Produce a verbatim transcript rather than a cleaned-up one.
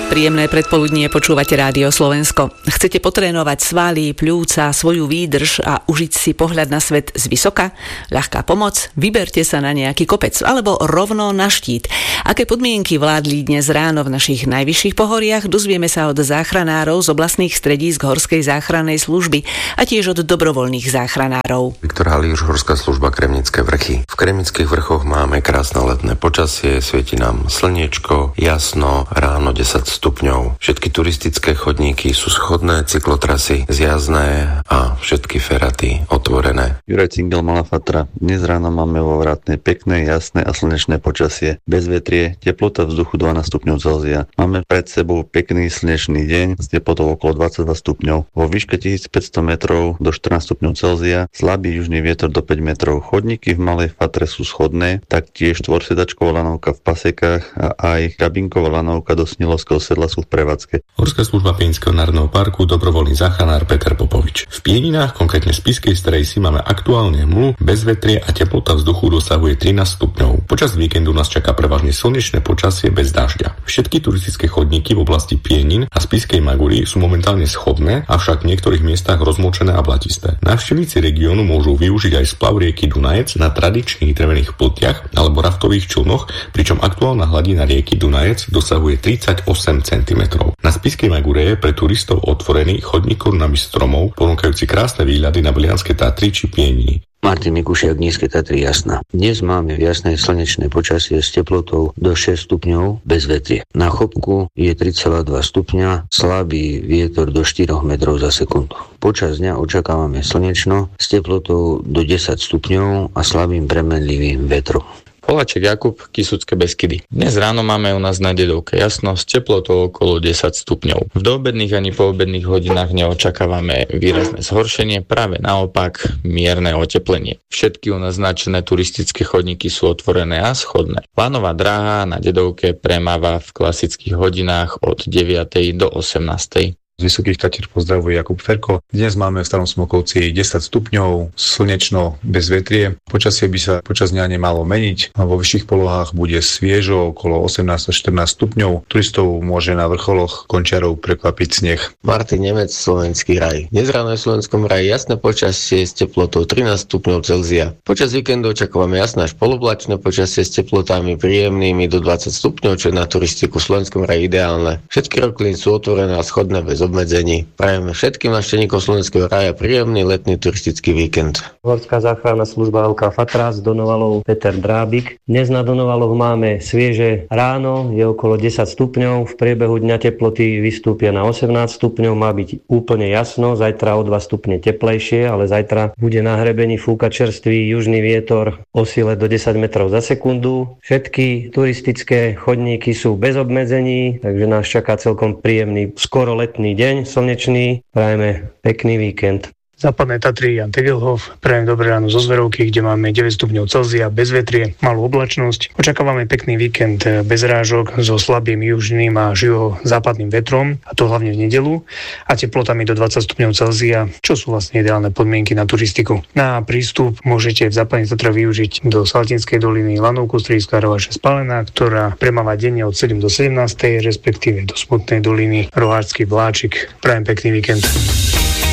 Príjemné predpoludnie, počúvate Rádio Slovensko. Chcete potrénovať svaly, pľúca, svoju výdrž a užiť si pohľad na svet zvysoka? Ľahká pomoc? Vyberte sa na nejaký kopec alebo rovno na štít. Aké podmienky vládli dnes ráno v našich najvyšších pohoriach, dozvieme sa od záchranárov z oblastných stredísk Horskej záchrannej služby a tiež od dobrovoľných záchranárov. Viktor Halíš, Horská služba Kremnické vrchy. V Kremnických vrchoch máme krásne letné počasie, svieti nám slniečko, jasno, ráno desať stupňov. Všetky turistické chodníky sú schodné, cyklotrasy zjazdné a všetky feraty otvorené. Juraj Cingel, Malá Fatra. Dnes ráno máme vo Vrátnej pekné, jasné a slnečné počasie. Bez vetrie, teplota vzduchu dvanásť stupňov Celzia. Máme pred sebou pekný slnečný deň s teplotou okolo dvadsaťdva stupňov. Vo výške tisícpäťsto metrov do štrnásť stupňov Celzia, slabý južný vietor do päť metrov. Chodníky v Malej Fatre sú schodné, taktiež štvorsedačková lanovka v pasekách a aj kabinková lanovka do Snilovského sedla sú v prevádzke. Horská služba Pienského národného parku, dobrovoľný záchranár Peter Popovič. V Pieninách, konkrétne v Spišskej Strejsi, máme aktuálne hmlu, bez vetrie a teplota vzduchu dosahuje trinásť stupňov. Počas víkendu nás čaká prevažne slnečné počasie bez dažďa. Všetky turistické chodníky v oblasti Pienin a Spišskej Magúry sú momentálne schodné, avšak v niektorých miestach rozmočené a blatisté. Návštevníci regiónu môžu využiť aj splav rieky Dunajec na tradičných drevených pltiach alebo raftových člnoch, pričom aktuálna hladina rieky Dunajec dosahuje tridsaťosem centimetrov. Na Spišskej Magúre je pre turistov otvorený chodník korunami stromov, ponúkajúci krásne výhľady na Belianske Tatry či Pieniny. Martin Mikušiak, Nízke Tatry, Jasná. Dnes máme jasné slnečné počasie s teplotou do šesť stupňov bez vetrie. Na Chopku je tri celé dva stupňa, slabý vietor do štyri metrov za sekundu. Počas dňa očakávame slnečno s teplotou do desať stupňov a slabým premenlivým vetrom. Poláček Jakub, Kysucké Beskydy. Dnes ráno máme u nás na Dedovke jasno s teplotou okolo desať stupňov. V doobedných ani poobedných hodinách neočakávame výrazné zhoršenie, práve naopak mierne oteplenie. Všetky u nás značené turistické chodníky sú otvorené a schodné. Lanová dráha na Dedovke premáva v klasických hodinách od deviatej do osemnástej. Z Vysokých Tatier pozdravuje Jakub Ferko. Dnes máme v Starom Smokovci desať stupňov, slnečno, bez vetrie. Počasie by sa počas dňa nemalo meniť. Vo vyšších polohách bude sviežo, okolo osemnásť až štrnásť stupňov. Turistov môže na vrcholoch Končiarov prekvapiť sneh. Martin Nemec, Slovenský raj. Dnes ráno je v Slovenskom raji jasné počasie s teplotou trinásť stupňov Celzia. Počas víkendu očakávame jasné až poloblačné počasie s teplotami príjemnými do dvadsať stupňov, čo je na turistiku v Slovenskom raji ideálne. Všetky rokliny sú otvorené a schodné bez obmedzení. Prajeme všetkým návštevníkom Slovenského raja príjemný letný turistický víkend. Horská záchranná služba Veľká Fatra z Donovalov Peter Drábik. Dnes na Donovaloch máme svieže ráno, je okolo desať stupňov, v priebehu dňa teploty vystúpia na osemnásť stupňov, má byť úplne jasno, zajtra o dva stupne teplejšie, ale zajtra bude na hrebení fúkať čerstvý južný vietor o sile do desať metrov za sekundu. Všetky turistické chodníky sú bez obmedzení, takže nás čaká celkom príjemný skoro letný deň, slnečný, prajeme pekný víkend. Západné Tatry, Jan Tegelhof, prajem dobré ráno zo Zverovky, kde máme deväť stupňov Celzia, bez vetrie, malú oblačnosť. Očakávame pekný víkend bez rážok so slabým južným a juho-západným vetrom, a to hlavne v nedeľu, a teplotami do dvadsať stupňov Celzia, čo sú vlastne ideálne podmienky na turistiku. Na prístup môžete v Západných Tatrách využiť do Saltinskej doliny lanovku strediska Roháče Spálená, ktorá premáva denne od sedem do sedemnástej, respektíve do Smutnej doliny Roháčsky Vláčik. Prajem pekný víkend.